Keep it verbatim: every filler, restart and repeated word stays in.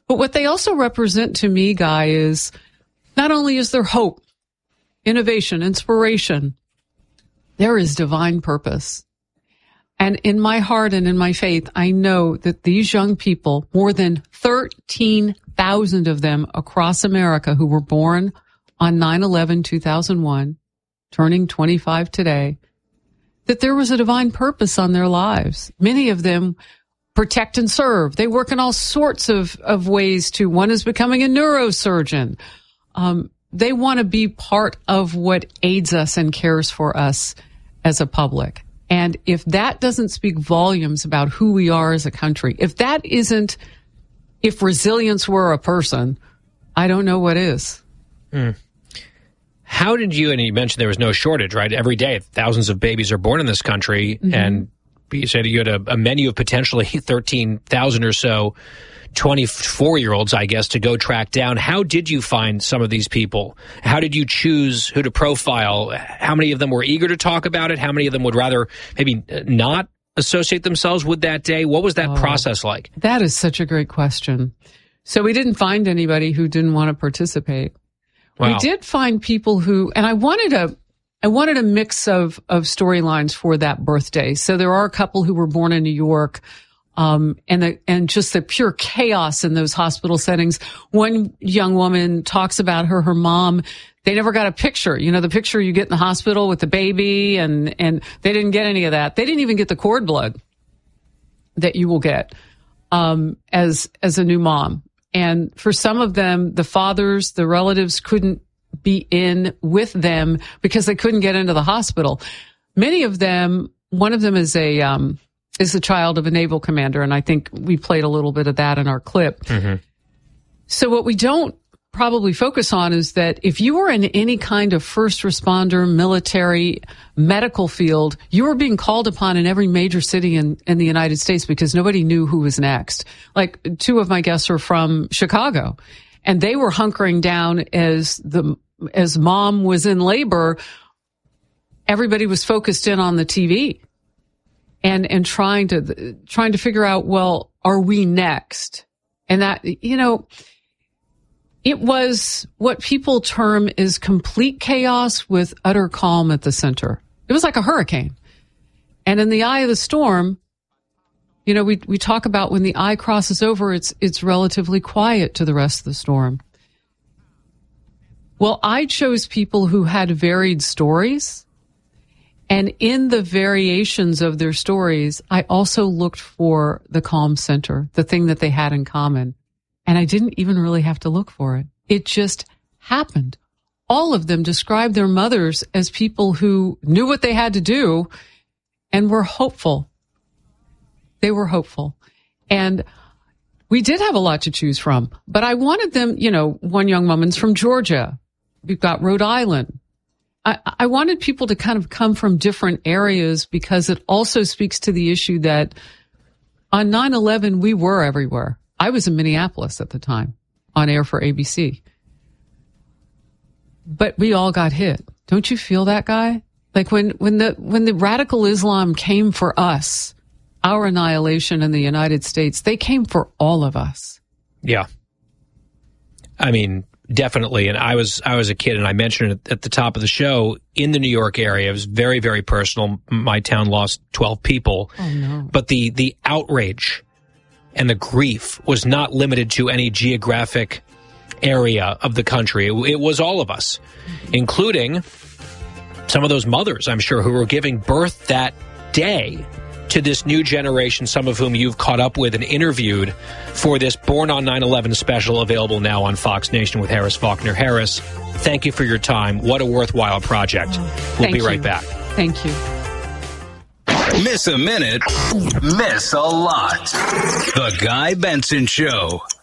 But what they also represent to me, Guy, is not only is there hope, innovation, inspiration, there is divine purpose. And in my heart and in my faith, I know that these young people, more than thirteen thousand of them across America who were born on nine eleven two thousand one, turning twenty-five today, that there was a divine purpose on their lives. Many of them protect and serve. They work in all sorts of, of ways to, one is becoming a neurosurgeon. Um, they want to be part of what aids us and cares for us as a public. And if that doesn't speak volumes about who we are as a country, if that isn't, if resilience were a person, I don't know what is. Mm. How did you, and you mentioned there was no shortage, right? Every day, thousands of babies are born in this country, mm-hmm. and you said you had a, a menu of potentially thirteen thousand or so twenty-four-year-olds, I guess, to go track down. How did you find some of these people? How did you choose who to profile? How many of them were eager to talk about it? How many of them would rather maybe not associate themselves with that day? What was that oh, process like? That is such a great question. So we didn't find anybody who didn't want to participate. Wow. We did find people who, and I wanted a, I wanted a mix of, of storylines for that birthday. So there are a couple who were born in New York, um, and the, and just the pure chaos in those hospital settings. One young woman talks about her, her mom, they never got a picture. You know, the picture you get in the hospital with the baby, and, and they didn't get any of that. They didn't even get the cord blood that you will get, um, as, as a new mom. And for some of them, the fathers, the relatives couldn't be in with them because they couldn't get into the hospital. Many of them, one of them is a, um, is a child of a naval commander. And I think we played a little bit of that in our clip. Mm-hmm. So what we don't probably focus on is that if you were in any kind of first responder, military, medical field, you were being called upon in every major city in, in the United States because nobody knew who was next. Like, two of my guests are from Chicago, and they were hunkering down as the, as mom was in labor. Everybody was focused in on the T V and, and trying to, trying to figure out, well, are we next? And that, you know, it was what people term is complete chaos with utter calm at the center. It was like a hurricane. And in the eye of the storm, you know, we we talk about when the eye crosses over, it's it's relatively quiet to the rest of the storm. Well, I chose people who had varied stories. And in the variations of their stories, I also looked for the calm center, the thing that they had in common. And I didn't even really have to look for it. It just happened. All of them described their mothers as people who knew what they had to do and were hopeful. They were hopeful. And we did have a lot to choose from, but I wanted them, you know, one young woman's from Georgia. We've got Rhode Island. I, I wanted people to kind of come from different areas because it also speaks to the issue that on nine eleven, we were everywhere. I was in Minneapolis at the time, on air for A B C. But we all got hit. Don't you feel that, Guy? Like when, when the, when the radical Islam came for us, our annihilation in the United States, they came for all of us. Yeah. I mean, definitely. And I was, I was a kid, and I mentioned it at the top of the show, in the New York area. It was very, very personal. My town lost twelve people. Oh, no. But the, the outrage and the grief was not limited to any geographic area of the country. It, it was all of us, including some of those mothers, I'm sure, who were giving birth that day to this new generation, some of whom you've caught up with and interviewed for this Born on nine eleven special, available now on Fox Nation with Harris Faulkner. Harris, thank you for your time. What a worthwhile project. Oh, we'll be you. right back. Thank you. Miss a minute, miss a lot. The Guy Benson Show.